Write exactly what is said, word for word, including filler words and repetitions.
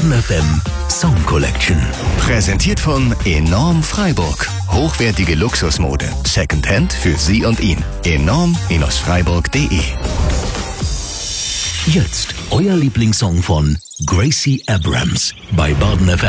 Baden F M Song Collection. Präsentiert von Enorm Freiburg. Hochwertige Luxusmode. Secondhand für Sie und ihn. enorm Freiburg punkt de. Jetzt euer Lieblingssong von Gracie Abrams bei Baden F M.